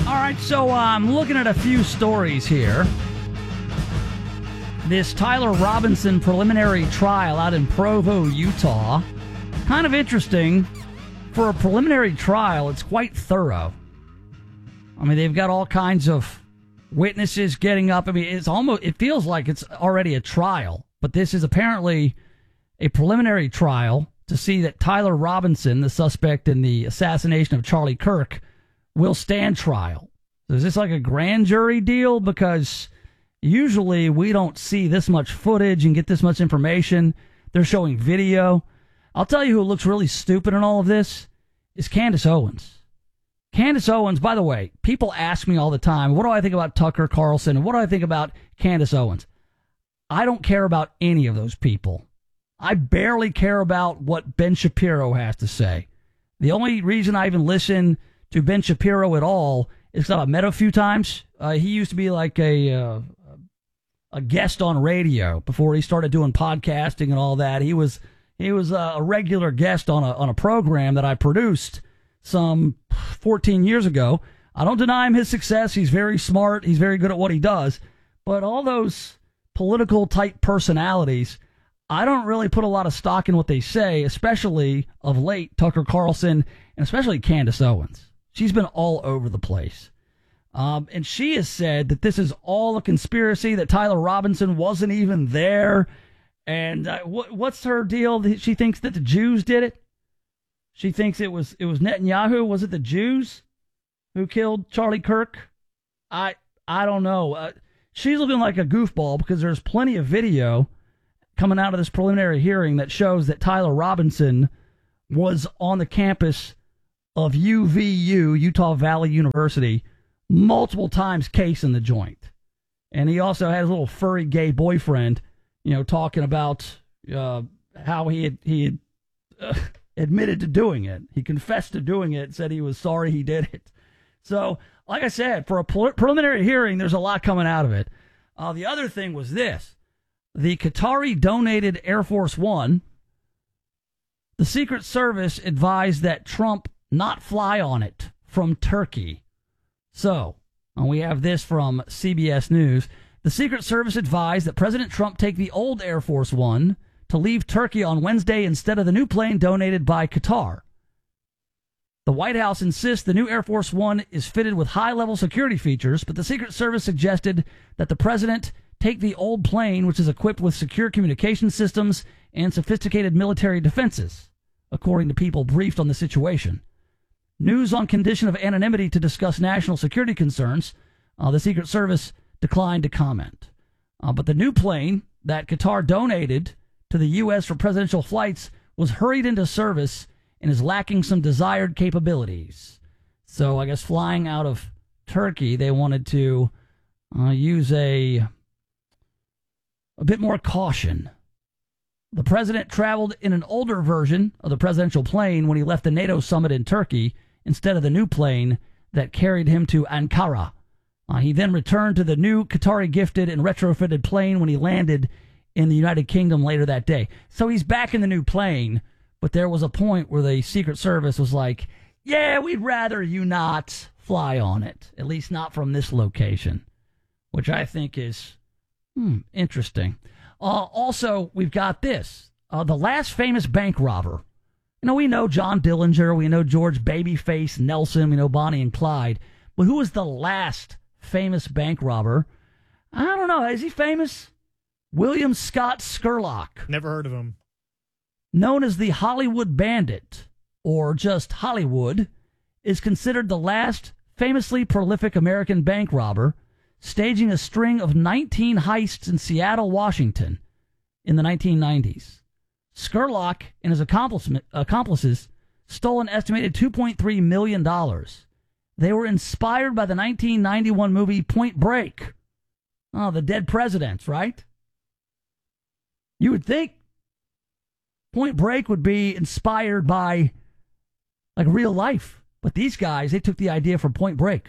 All right, so I'm looking at a few stories here. This Tyler Robinson preliminary trial out in Provo, Utah. Kind of interesting. For a preliminary trial, it's quite thorough. I mean, they've got all kinds of witnesses getting up. I mean, it feels like it's already a trial, but this is apparently a preliminary trial to see that Tyler Robinson, the suspect in the assassination of Charlie Kirk, will stand trial. So is this like a grand jury deal? Because usually we don't see this much footage and get this much information. They're showing video. I'll tell you who looks really stupid in all of this is Candace Owens. Candace Owens, by the way, people ask me all the time, what do I think about Tucker Carlson and what do I think about Candace Owens? I don't care about any of those people. I barely care about what Ben Shapiro has to say. The only reason I even listen to Ben Shapiro at all is because I've met him a few times. He used to be like a guest on radio before he started doing podcasting and all that. He was a regular guest on a program that I produced some 14 years ago. I don't deny him his success. He's very smart. He's very good at what he does. But all those political type personalities, I don't really put a lot of stock in what they say, especially of late, Tucker Carlson, and especially Candace Owens. She's been all over the place. And she has said that this is all a conspiracy, that Tyler Robinson wasn't even there. And what's her deal? She thinks that the Jews did it. She thinks it was Netanyahu. Was it the Jews who killed Charlie Kirk? I don't know. She's looking like a goofball because there's plenty of video coming out of this preliminary hearing that shows that Tyler Robinson was on the campus of UVU, Utah Valley University, multiple times casing the joint. And he also had his little furry gay boyfriend, talking about how he had admitted to doing it. He confessed to doing it, said he was sorry he did it. So, like I said, for a preliminary hearing, there's a lot coming out of it. The other thing was this. The Qatari-donated Air Force One, the Secret Service advised that Trump not fly on it from Turkey. So, we have this from CBS News. The Secret Service advised that President Trump take the old Air Force One to leave Turkey on Wednesday instead of the new plane donated by Qatar. The White House insists the new Air Force One is fitted with high-level security features, but the Secret Service suggested that the president take the old plane, which is equipped with secure communication systems and sophisticated military defenses, according to people briefed on the situation. News on condition of anonymity to discuss national security concerns. The Secret Service declined to comment. But the new plane that Qatar donated to the U.S. for presidential flights was hurried into service and is lacking some desired capabilities. So I guess flying out of Turkey, they wanted to use a bit more caution. The president traveled in an older version of the presidential plane when he left the NATO summit in Turkey instead of the new plane that carried him to Ankara. He then returned to the new Qatari-gifted and retrofitted plane when he landed in the United Kingdom later that day. So he's back in the new plane, but there was a point where the Secret Service was like, yeah, we'd rather you not fly on it, at least not from this location, which I think is interesting. Also, we've got this. The last famous bank robber. We know John Dillinger, we know George Babyface Nelson, we know Bonnie and Clyde, but who was the last famous bank robber? I don't know. Is he famous? William Scott Scurlock. Never heard of him. Known as the Hollywood Bandit, or just Hollywood, is considered the last famously prolific American bank robber, staging a string of 19 heists in Seattle, Washington in the 1990s. Scurlock and his accomplices stole an estimated $2.3 million. They were inspired by the 1991 movie Point Break. Oh, the dead presidents, right? You would think Point Break would be inspired by like real life. But these guys, they took the idea from Point Break.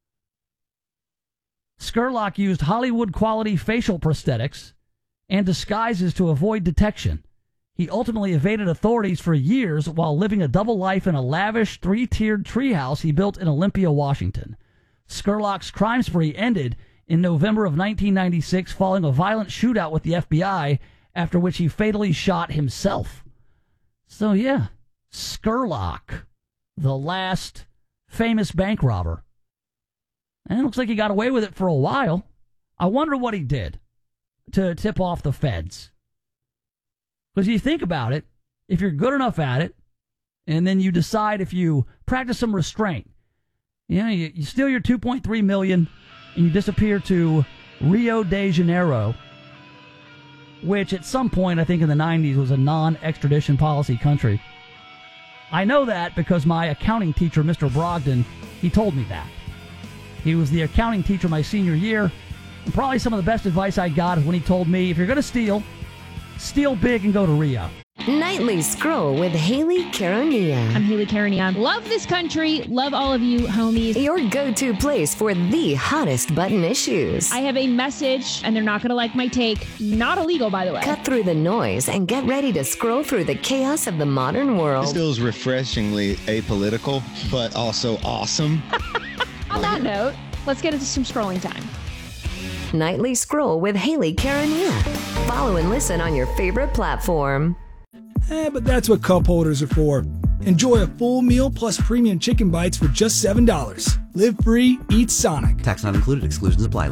Scurlock used Hollywood-quality facial prosthetics and disguises to avoid detection. He ultimately evaded authorities for years while living a double life in a lavish three-tiered treehouse he built in Olympia, Washington. Scurlock's crime spree ended in November of 1996 following a violent shootout with the FBI, after which he fatally shot himself. So yeah, Scurlock, the last famous bank robber. And it looks like he got away with it for a while. I wonder what he did to tip off the feds. Because you think about it, if you're good enough at it, and then you decide if you practice some restraint, you steal your $2.3 million and you disappear to Rio de Janeiro, which at some point, I think in the 90s, was a non-extradition policy country. I know that because my accounting teacher, Mr. Brogdon, he told me that. He was the accounting teacher my senior year, and probably some of the best advice I got is when he told me, if you're going to steal big and go to Rio. Nightly Scroll with Haley Caronia. I'm Haley Caronia. Love this country. Love all of you, homies. Your go-to place for the hottest button issues. I have a message, and they're not going to like my take. Not illegal, by the way. Cut through the noise and get ready to scroll through the chaos of the modern world. This feels refreshingly apolitical, but also awesome. On that note, let's get into some scrolling time. Nightly Scroll with Haley Caronia. Follow and listen on your favorite platform. But that's what cup holders are for. Enjoy a full meal plus premium chicken bites for just $7. Live free, eat Sonic. Tax not included. Exclusions apply.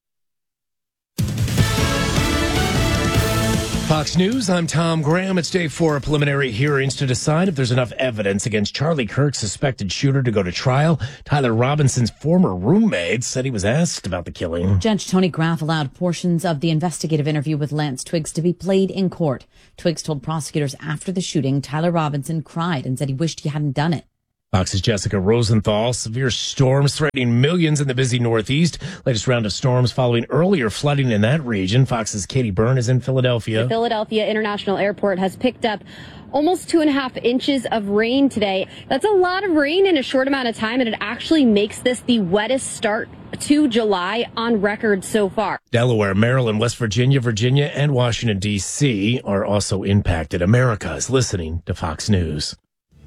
Fox News, I'm Tom Graham. It's day 4 of preliminary hearings to decide if there's enough evidence against Charlie Kirk's suspected shooter to go to trial. Tyler Robinson's former roommate said he was asked about the killing. Judge Tony Graff allowed portions of the investigative interview with Lance Twiggs to be played in court. Twiggs told prosecutors after the shooting, Tyler Robinson cried and said he wished he hadn't done it. Fox's Jessica Rosenthal. Severe storms threatening millions in the busy Northeast. Latest round of storms following earlier flooding in that region. Fox's Katie Byrne is in Philadelphia. The Philadelphia International Airport has picked up almost 2.5 inches of rain today. That's a lot of rain in a short amount of time, and it actually makes this the wettest start to July on record so far. Delaware, Maryland, West Virginia, and Washington, D.C. are also impacted. America is listening to Fox News.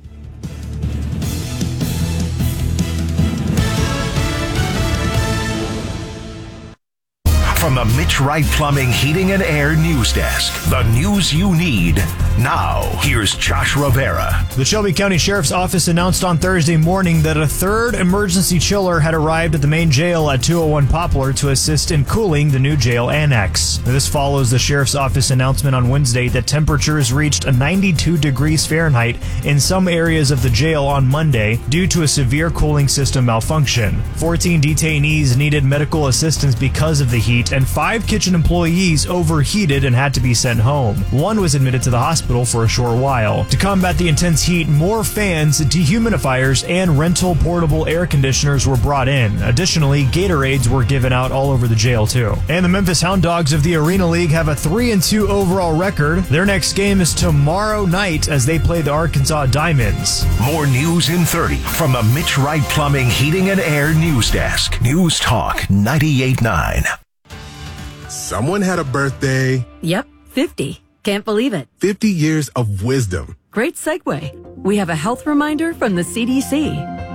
From the Mitch Wright Plumbing, Heating, and Air News Desk, the news you need. Now, here's Josh Rivera. The Shelby County Sheriff's Office announced on Thursday morning that a third emergency chiller had arrived at the main jail at 201 Poplar to assist in cooling the new jail annex. This follows the Sheriff's Office announcement on Wednesday that temperatures reached a 92 degrees Fahrenheit in some areas of the jail on Monday due to a severe cooling system malfunction. 14 detainees needed medical assistance because of the heat, and 5 kitchen employees overheated and had to be sent home. One was admitted to the hospital for a short while. To combat the intense heat, more fans, dehumidifiers, and rental portable air conditioners were brought in. Additionally, Gatorades were given out all over the jail too. And the Memphis Hound Dogs of the Arena League have a 3-2 overall record. Their next game is tomorrow night as they play the Arkansas Diamonds. More news in 30 from the Mitch Wright Plumbing, Heating, and Air News Desk. News Talk 98.9. Someone had a birthday. Yep, 50. Can't believe it. 50 years of wisdom. Great segue. We have a health reminder from the CDC.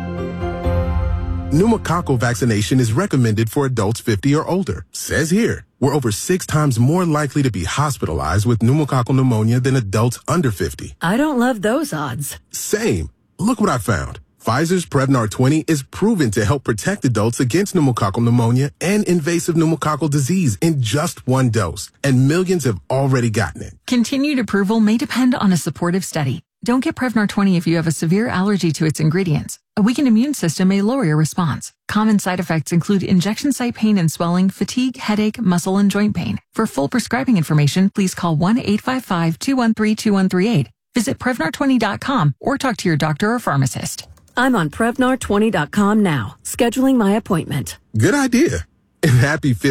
Pneumococcal vaccination is recommended for adults 50 or older. Says here, we're over 6 times more likely to be hospitalized with pneumococcal pneumonia than adults under 50. I don't love those odds. Same. Look what I found. Pfizer's Prevnar 20 is proven to help protect adults against pneumococcal pneumonia and invasive pneumococcal disease in just 1 dose, and millions have already gotten it. Continued approval may depend on a supportive study. Don't get Prevnar 20 if you have a severe allergy to its ingredients. A weakened immune system may lower your response. Common side effects include injection site pain and swelling, fatigue, headache, muscle, and joint pain. For full prescribing information, please call 1-855-213-2138. Visit Prevnar20.com or talk to your doctor or pharmacist. I'm on Prevnar20.com now, scheduling my appointment. Good idea. And happy 50th.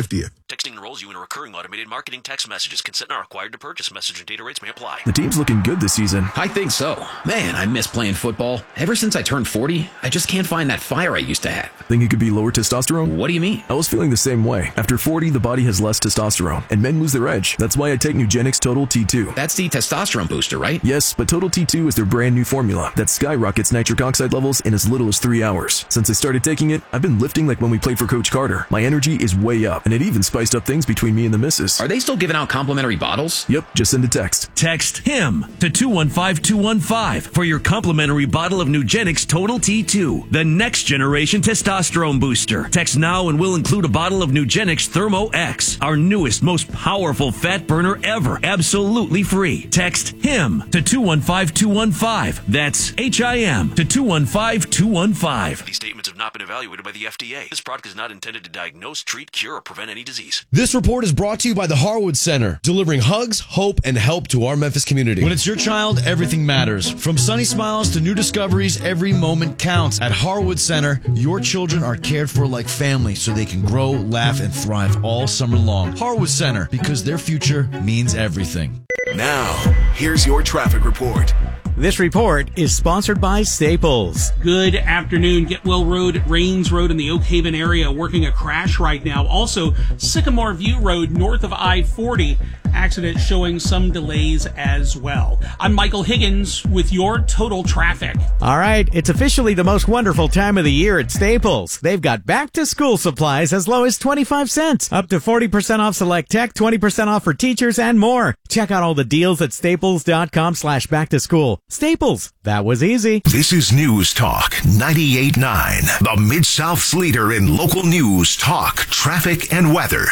Texting enrolls you in a recurring automated marketing text messages. Consent not required to purchase. Message and data rates may apply. The team's looking good this season. I think so. Man, I miss playing football. Ever since I turned 40, I just can't find that fire I used to have. Think it could be lower testosterone? What do you mean? I was feeling the same way. After 40, the body has less testosterone, and men lose their edge. That's why I take Nugenix Total T2. That's the testosterone booster, right? Yes, but Total T2 is their brand new formula that skyrockets nitric oxide levels in as little as 3 hours. Since I started taking it, I've been lifting like when we played for Coach Carter. My energy is way up, and it even spiced up things between me and the missus. Are they still giving out complimentary bottles? Yep, just send a text. Text HIM to 215-215 for your complimentary bottle of Nugenix Total T2, the next generation testosterone booster. Text now and we'll include a bottle of Nugenix Thermo X, our newest, most powerful fat burner ever, absolutely free. Text HIM to 215-215. That's HIM to 215-215. These statements have not been evaluated by the FDA. This product is not intended to diagnose, treat, cure, or prevent any disease. This report is brought to you by the Harwood Center, delivering hugs, hope, and help to our Memphis community. When it's your child, everything matters. From sunny smiles to new discoveries, every moment counts. At Harwood Center, your children are cared for like family so they can grow, laugh, and thrive all summer long. Harwood Center, because their future means everything. Now, here's your traffic report. This report is sponsored by Staples. Good afternoon. Getwell Road, Rains Road in the Oak Haven area working a crash right now. Also, Sycamore View Road north of I-40. Accident showing some delays as well. I'm Michael Higgins with your total traffic. All right, it's officially the most wonderful time of the year at Staples. They've got back-to-school supplies as low as 25 cents, up to 40% off select tech, 20% off for teachers, and more. Check out all the deals at staples.com/back-to-school. Staples, that was easy. This is News Talk 98.9, the Mid-South's leader in local news, talk, traffic, and weather.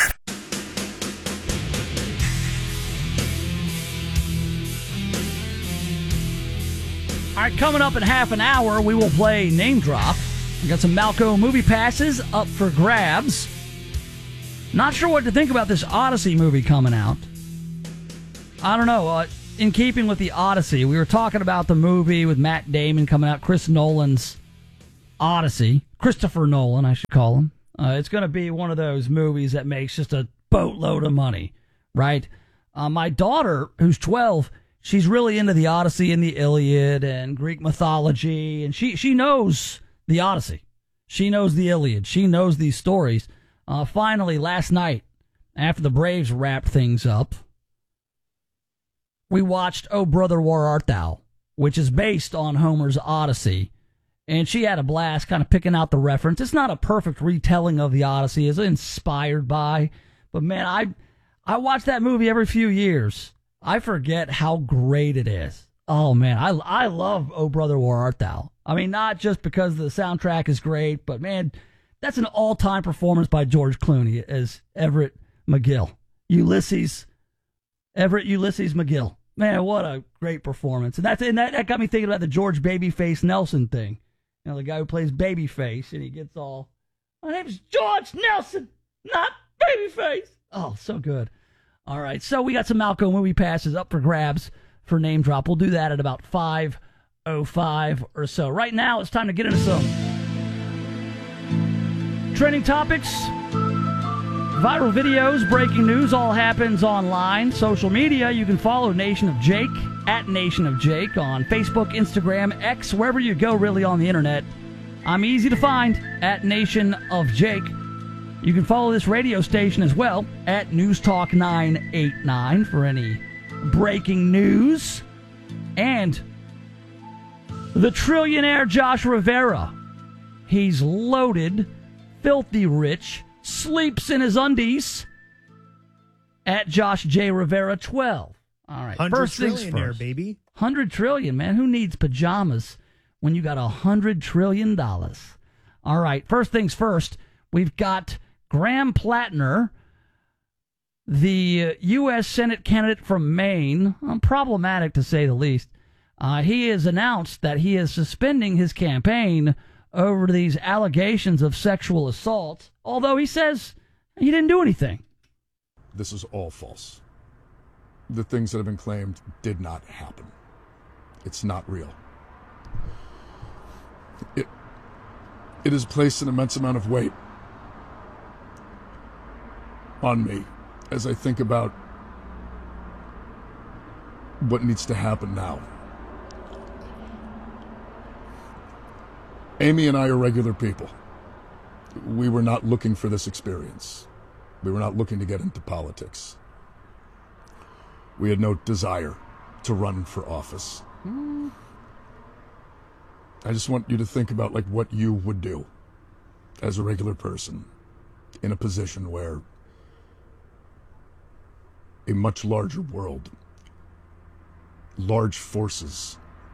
All right, coming up in half an hour, we will play Name Drop. We got some Malco movie passes up for grabs. Not sure what to think about this Odyssey movie coming out. I don't know. In keeping with the Odyssey, we were talking about the movie with Matt Damon coming out, Chris Nolan's Odyssey. Christopher Nolan, I should call him. It's going to be one of those movies that makes just a boatload of money, right? My daughter, who's 12, she's really into the Odyssey and the Iliad and Greek mythology, and she knows the Odyssey. She knows the Iliad. She knows these stories. Finally, last night, after the Braves wrapped things up, we watched Oh Brother, Where Art Thou, which is based on Homer's Odyssey, and she had a blast kind of picking out the reference. It's not a perfect retelling of the Odyssey. It's inspired by, but man, I watch that movie every few years. I forget how great it is. Oh, man, I love Oh Brother, Where Art Thou. I mean, not just because the soundtrack is great, but, man, that's an all-time performance by George Clooney as Everett McGill. Everett Ulysses McGill. Man, what a great performance. And that got me thinking about the George Babyface Nelson thing. You know, the guy who plays Babyface, and he gets all, my name's George Nelson, not Babyface. Oh, so good. All right, so we got some Malco movie passes up for grabs for Name Drop. We'll do that at about 5:05 or so. Right now, it's time to get into some trending topics, viral videos, breaking news. All happens online. Social media, you can follow Nation of Jake, at Nation of Jake, on Facebook, Instagram, X, wherever you go really on the internet. I'm easy to find, at Nation of Jake. You can follow this radio station as well, at News Talk 989 for any breaking news. And the trillionaire Josh Rivera. He's loaded, filthy rich, sleeps in his undies, at Josh J. Rivera 12. All right, first things first. Baby. 100 trillion, man. Who needs pajamas when you got $100 trillion? All right, first things first. We've got Graham Plattner, the U.S. Senate candidate from Maine. Problematic, to say the least. He has announced that he is suspending his campaign over these allegations of sexual assault, although he says he didn't do anything. This is all false. The things that have been claimed did not happen. It's not real. It has placed an immense amount of weight on me as I think about what needs to happen now. Amy and I are regular people. We were not looking for this experience. We were not looking to get into politics. We had no desire to run for office. I just want you to think about like what you would do as a regular person in a position where a much larger world, large forces,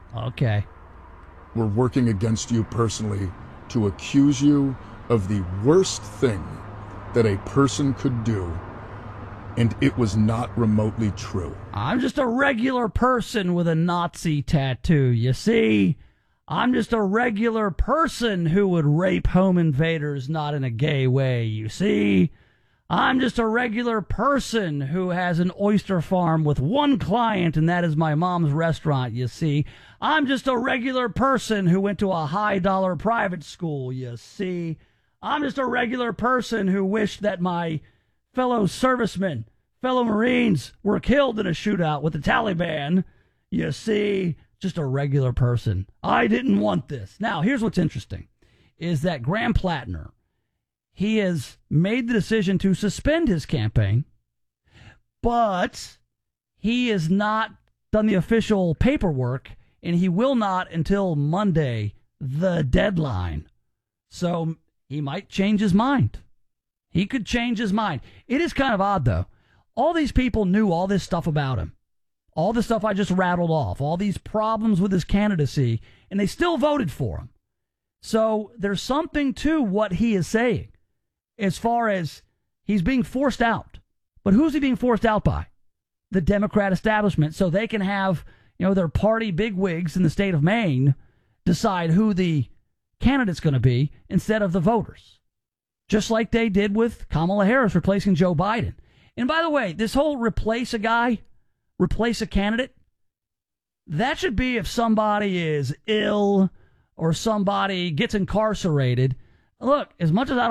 were working against you personally to accuse you of the worst thing that a person could do, and it was not remotely true. I'm just a regular person with a Nazi tattoo, you see? I'm just a regular person who would rape home invaders, not in a gay way, you see? I'm just a regular person who has an oyster farm with one client, and that is my mom's restaurant, you see? I'm just a regular person who went to a high-dollar private school, you see? I'm just a regular person who wished that my fellow servicemen, fellow Marines, were killed in a shootout with the Taliban, you see? Just a regular person. I didn't want this. Now, here's what's interesting, is that Graham Plattner, he has made the decision to suspend his campaign, but he has not done the official paperwork, and he will not until Monday, the deadline. So he might change his mind. He could change his mind. It is kind of odd, though. All these people knew all this stuff about him. All the stuff I just rattled off, all these problems with his candidacy, and they still voted for him. So there's something to what he is saying as far as he's being forced out. But who's he being forced out by? The Democrat establishment, so they can have, their party bigwigs in the state of Maine decide who the candidate's going to be instead of the voters. Just like they did with Kamala Harris replacing Joe Biden. And by the way, this whole replace a candidate, that should be if somebody is ill or somebody gets incarcerated. Look, as much as I